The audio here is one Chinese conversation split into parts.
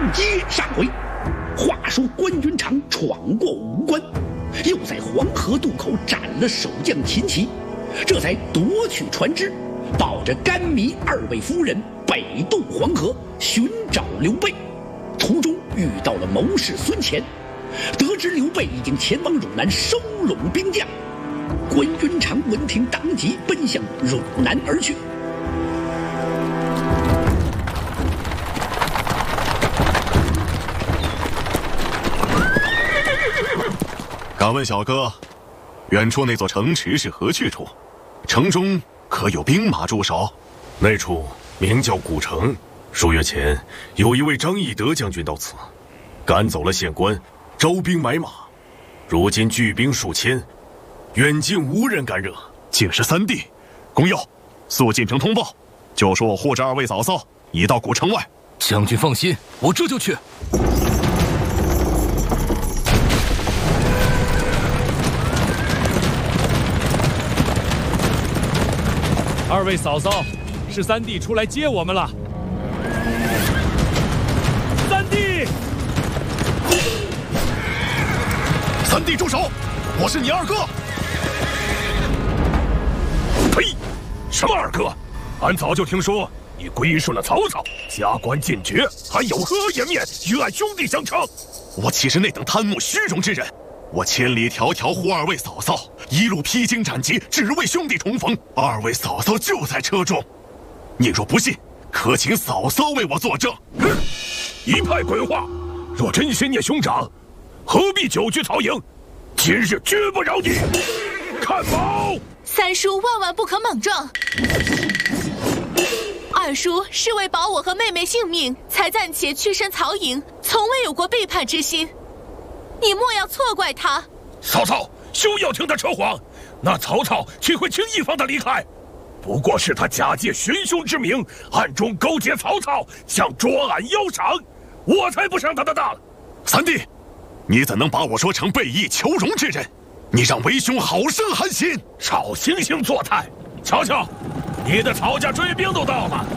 接上回。话说关云长闯过武关，又在黄河渡口斩了守将秦琪，这才夺取船只，抱着甘糜2位夫人北渡黄河寻找刘备。途中遇到了谋士孙乾，得知刘备已经前往汝南收拢兵将。关云长闻听，当即奔向汝南而去。 敢问小哥，远处那座城池是何去处？城中可有兵马驻守？ 那处名叫古城，数月前有一位张翼德将军到此，赶走了县官，招兵买马。如今聚兵数千，远近无人敢惹。 竟是三弟！公佑，速进城通报，就说我护着2位嫂嫂已到古城外。 将军放心，我这就去。 2位嫂嫂，是三弟出来接我们了。 三弟住手！我是你2哥。 呸！什么2哥？俺早就听说你归顺了曹操，加官进爵，还有何颜面与俺兄弟相称？ 我岂是那等贪慕虚荣之人？我千里迢迢护2位嫂嫂，一路披荆斩棘，只为兄弟重逢。2位嫂嫂就在车中，你若不信，可请嫂嫂为我作证。 哼！一派鬼话！若真心念兄长，何必久居曹营？今日绝不饶你！看宝！ 三叔万万不可莽撞。2叔是为保我和妹妹性命，才暂且屈身曹营，从未有过背叛之心。你莫要错怪他。 嫂嫂，休要听他扯谎，那曹操岂会轻易放他离开？不过是他假借寻兄之名，暗中勾结曹操，想捉俺腰赏，我才不上他的当。 三弟，你怎能把我说成背义求荣之人？你让为兄好生寒心！ 少惺惺作态！瞧瞧，你的曹家追兵都到了。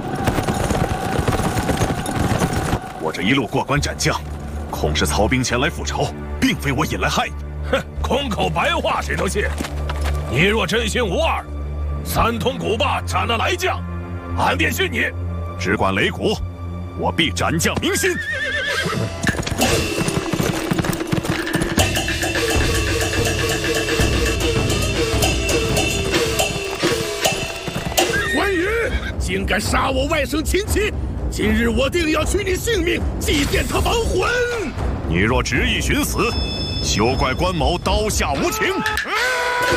我这一路过关斩将，恐是曹兵前来复仇，并非我引来害你。 哼，空口白话谁都信。你若真心无二，3通鼓罢斩了来将，俺便信你。 只管擂鼓，我必斩将明心。 关羽，竟敢杀我外甥秦琪！今日我定要取你性命，祭奠他亡魂！ 你若执意寻死，休怪关某刀下无情！